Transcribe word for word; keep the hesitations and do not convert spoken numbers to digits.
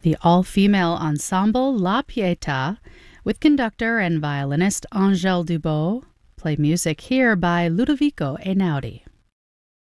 The all-female ensemble La Pietà, with conductor and violinist Angèle Dubos, play music here by Ludovico Einaudi.